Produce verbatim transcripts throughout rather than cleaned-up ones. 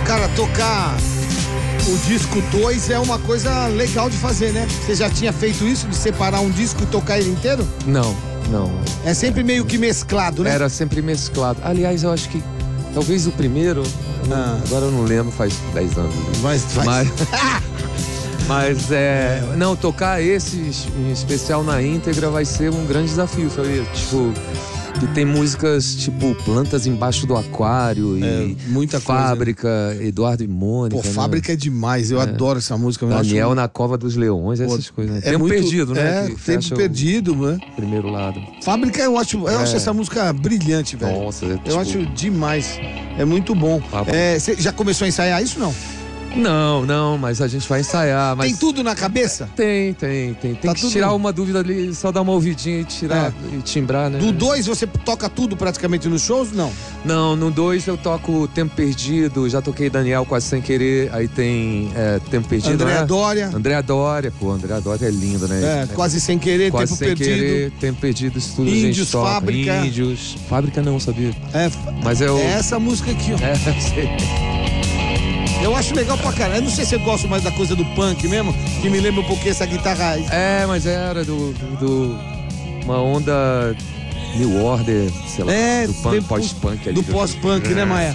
Cara, tocar o disco dois é uma coisa legal de fazer, né? Você já tinha feito isso, de separar um disco e tocar ele inteiro? Não, não. É sempre meio que mesclado, né? Era sempre mesclado. Aliás, eu acho que talvez o primeiro, Ah. agora eu não lembro, faz dez anos. Mas, faz... Mas, mas é, não, tocar esse em especial na íntegra vai ser um grande desafio, sabia? Tipo, que tem músicas tipo Plantas Embaixo do Aquário É, e muita coisa. Fábrica, Eduardo e Mônica. Pô, né? Fábrica é demais, eu adoro essa música. Eu Daniel acho... na Cova dos Leões, essas Pô, coisas. Né? é Tempo muito- Perdido, né? É, que Tempo fecha o Perdido, né? primeiro lado. Fábrica eu acho, eu acho É. essa música brilhante, velho. Nossa, é, Eu tipo, acho demais. É muito bom. Papo. É, você já começou a ensaiar isso, não? Não, não, mas a gente vai ensaiar. Mas... Tem tudo na cabeça? Tem, tem, tem. Tem Tá que tudo- tirar uma dúvida ali, só dar uma ouvidinha e tirar e timbrar, né? Do dois você toca tudo praticamente nos shows? Não. Não, no dois eu toco Tempo Perdido, já toquei Daniel Quase Sem Querer, aí tem é, Tempo Perdido. Andréa né? Dória. Andréa Dória, pô, Andréa Dória é linda, né? É, Quase Sem Querer, Quase Tempo Sem Perdido. Querer, Tempo Perdido, isso tudo a Índios, gente toca. Fábrica. Índios. Fábrica não, sabia? É, Mas eu... é essa música aqui, ó. É, sei. Eu acho legal pra caralho. Eu não sei se eu gosto mais da coisa do punk mesmo, que me lembra um pouquinho essa guitarra aí. É, mas era do, do, do- uma onda New Order, sei lá, É, do punk, vem pós-punk ali. Do pós-punk, né, Maia?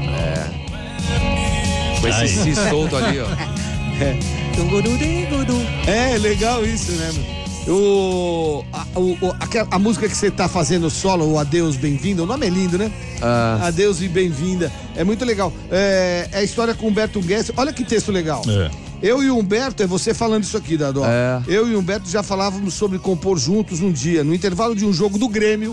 Com esse si solto ali, ó. É, legal isso, né, meu? O, a, o, o- aquela- a música que você tá fazendo solo, o Adeus Bem-vinda, o nome é lindo, né? Ah, Adeus e Bem-vinda. É muito legal. É, é a história com o Humberto Guest. Olha que texto legal. É. Eu e o Humberto, é você falando isso aqui, Dadó. É. Eu e o Humberto já falávamos sobre compor juntos um dia, no intervalo de um jogo do Grêmio.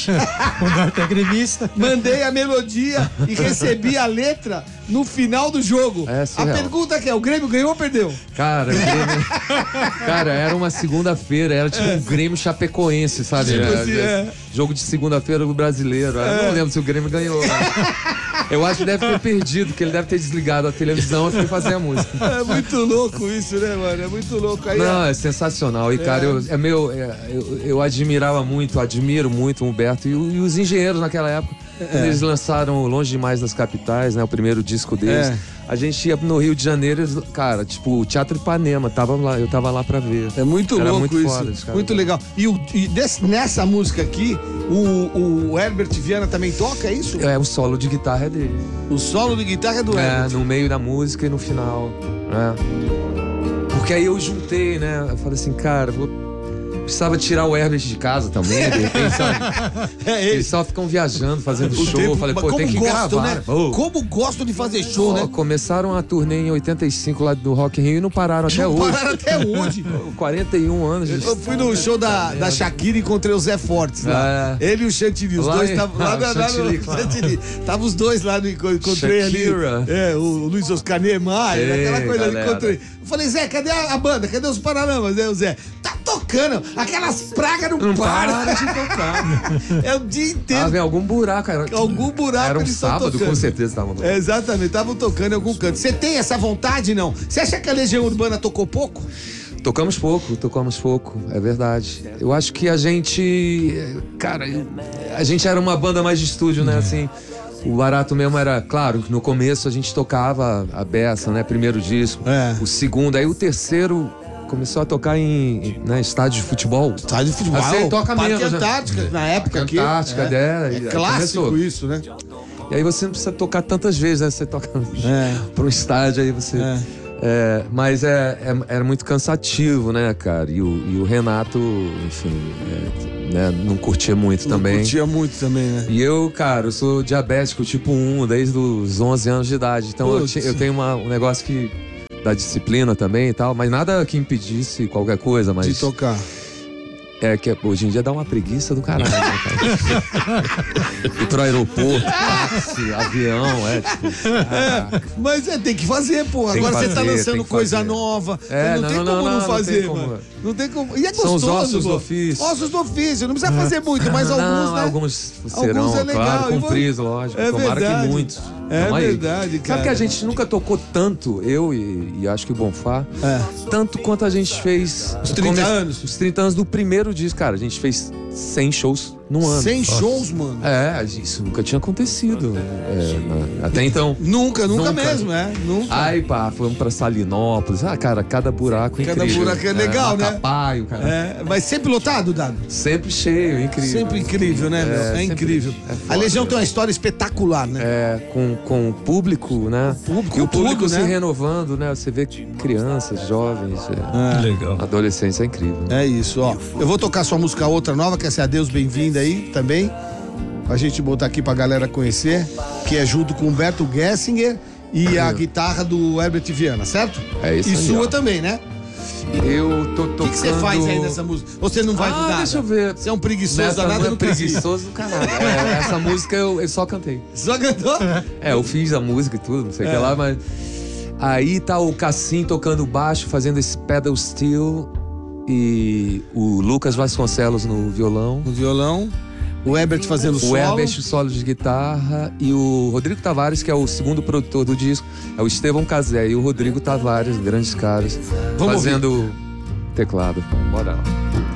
O Humberto é gremista. Mandei a melodia e recebi a letra no final do jogo. É a surreal. pergunta que é, o Grêmio ganhou ou perdeu? cara, o Grêmio... cara, era uma segunda-feira, era tipo um Grêmio Chapecoense, sabe? Tipo Era- assim, é. Jogo de segunda-feira do brasileiro. Eu não lembro se o Grêmio ganhou. né? Eu acho que deve ter perdido, porque ele deve ter desligado a televisão e foi fazer a música. É muito louco isso, né, mano? É muito louco. Aí, Não, é sensacional. E, cara, eu, é meu, é, eu, eu admirava muito, admiro muito o Humberto e, o- e os engenheiros naquela época. Quando eles lançaram Longe Demais das Capitais, né? O primeiro disco deles. É. A gente ia no Rio de Janeiro, eles- cara, tipo, o Teatro Ipanema, tava lá, eu tava lá pra ver. É muito Era louco muito isso. foda, esse cara. Muito legal. E, o, e desse- nessa música aqui, o, o Herbert Viana também toca, é isso? É, o solo de guitarra é dele. O solo de guitarra é do É, Herbert. no meio da música e no final. né? Porque aí eu juntei, né? Eu falei assim, cara, vou... precisava tirar o Herbert de casa também, de repente, sabe? É Eles só ficam viajando, fazendo O show. tempo- Eu falei, mas pô, como tem que gostam, gravar. né? Pô. Como gostam de fazer show, Pô, né? começaram a turnê em oitenta e cinco lá do Rock in Rio e não pararam até Não hoje. pararam até hoje. quarenta e um anos. de- Eu fui no show da, da Shakira e encontrei o Zé Fortes lá. É. Ele e o Chantilly, os Lá dois em- estavam lá, Ah, na- lá no Chantilly, claro. Chantilly. Tava os dois lá, no, encontrei Shakira. ali. É, o Luiz Oscar Niemeyer, Ei, aquela coisa ali, galera. encontrei. Eu falei, Zé, cadê a, a banda? Cadê os Paralamas? Aí o Zé, tá tocando, aquelas pragas não, Não param. para de tocar. É o dia inteiro. Ah, vem algum buraco. Era, Algum buraco Era um eles tão sábado, tocando. com certeza estavam tocando. É, exatamente, estavam tocando em algum canto. Você tem essa vontade, não? Você acha que a Legião Urbana tocou pouco? Tocamos pouco, tocamos pouco, é verdade. Eu acho que a gente, cara, a gente era uma banda mais de estúdio, né, assim. O barato mesmo era, claro, que no começo a gente tocava a beça, né, primeiro disco. É. O segundo, aí o terceiro começou a tocar em, né, estádio de futebol. Estádio de futebol. Assim, toca Parque mesmo, já. Antártica, na época aqui. Antártica, é, né, é e aí clássico começou. isso, né? E aí você não precisa tocar tantas vezes, né, você toca É. para um estádio, aí você... É. É, mas é, é- era muito cansativo, né, cara? E o, e o Renato, enfim, é, né, não curtia muito Não também. curtia muito também, né? E eu, cara, eu sou diabético tipo um desde os onze anos de idade. Então eu, Putz. ti- eu tenho uma- um negócio que da disciplina também e tal, mas nada que impedisse qualquer coisa, mas De tocar. é que hoje em dia dá uma preguiça do caralho, né, cara? Ir pro aeroporto, táxi, avião, é tipo. ah, Mas é, tem que fazer, pô. Tem que Agora você tá fazer, lançando tem que coisa fazer. nova. É, não, não, tem não, como não, não, não, não fazer, tem como. mano. Não tem como. E é São gostoso, os ossos pô. do ofício. Ossos do ofício. Não precisa fazer muito, mas não, alguns, né? alguns serão, Alguns é legal. claro, E vou- cumpridos, lógico. É Tomara verdade. que muitos. É Tamo aí. verdade, cara. Sabe que a gente nunca tocou tanto, eu e, e acho que o Bonfá, É. tanto quanto a gente fez... Os trinta anos. Os trinta anos do primeiro disco, cara. A gente fez cem shows num ano. cem shows, mano? É, isso nunca tinha acontecido. É, na- até então. Nunca, nunca, Nunca. mesmo, é. Nunca. Ai, pá, fomos pra Salinópolis. Ah, cara, cada buraco é Cada incrível. buraco é legal, né? Macapaio, cara. É, mas sempre lotado, Dado? Sempre cheio, incrível. Sempre incrível, né, meu? É, sempre- incrível. é A foda. Legião tem uma história espetacular, né? É, com, com o público, né? público, e o público tudo, se né? renovando, né? Você vê crianças, jovens. É. Legal. A adolescência é incrível. É isso, ó. Eu vou tocar sua música outra nova, que é essa Adeus Bem-vinda aí também. Pra gente botar aqui pra galera conhecer. Que é junto com Humberto Gessinger e a guitarra do Herbert Viana, certo? É isso E aí, sua ó. também, né? Eu tô O tocando... que que você faz aí nessa música? Ou você não vai Ah, nada? deixa eu ver. Você é um preguiçoso Nessa danado, não eu é nunca vi. preguiçoso do caralho. É, essa música eu, eu só cantei. Só cantou? É, eu fiz a música e tudo, não sei o É. que lá, mas... Aí tá o Cassim tocando baixo, fazendo esse pedal steel. E o Lucas Vasconcelos no violão. No violão. O Herbert fazendo O solo. Herbert solo de guitarra. E o Rodrigo Tavares, que é o segundo produtor do disco. É o Estevão Casé e o Rodrigo Tavares, grandes caras. Vamos fazendo teclado. Bora lá.